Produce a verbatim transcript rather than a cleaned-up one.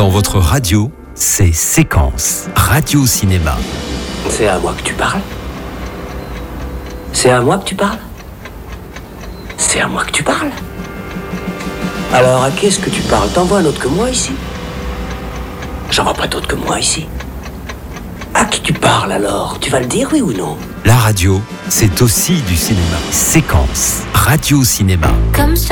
Dans votre radio, c'est Séquence, Radio Cinéma. C'est à moi que tu parles ? C'est à moi que tu parles ? C'est à moi que tu parles ? Alors à qui est-ce que tu parles ? T'en vois un autre que moi ici ? J'en vois pas d'autre que moi ici. À qui tu parles alors ? Tu vas le dire, oui ou non ? La radio, c'est aussi du cinéma. Séquence, Radio Cinéma. Comme